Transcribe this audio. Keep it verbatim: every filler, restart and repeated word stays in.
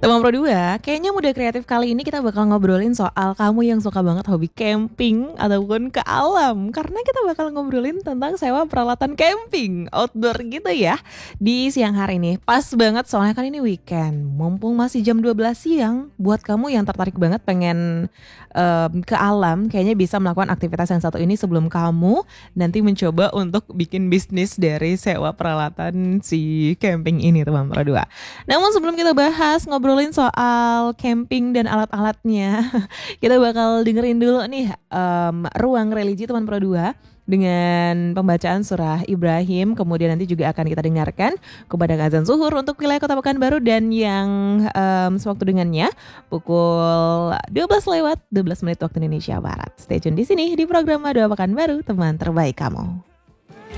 Teman Pro dua, kayaknya Muda Kreatif kali ini kita bakal ngobrolin soal kamu yang suka banget hobi camping ataupun ke alam. Karena kita bakal ngobrolin tentang sewa peralatan camping outdoor gitu ya di siang hari ini. Pas banget soalnya kan ini weekend. Mumpung masih jam dua belas siang, buat kamu yang tertarik banget pengen em, ke alam, kayaknya bisa melakukan aktivitas yang satu ini sebelum kamu nanti mencoba untuk bikin bisnis dari sewa peralatan si camping ini teman Pro dua. Namun sebelum kita bahas ngobrolin soal camping dan alat-alatnya, kita bakal dengerin dulu nih em, Ruang Religi teman Pro dua dengan pembacaan surah Ibrahim. Kemudian nanti juga akan kita dengarkan kepada azan zuhur untuk wilayah Kota Pekanbaru dan yang em, sewaktu dengannya pukul dua belas lewat dua belas menit waktu Indonesia Barat. Stay tune di sini di program Madu Pekanbaru, teman terbaik kamu.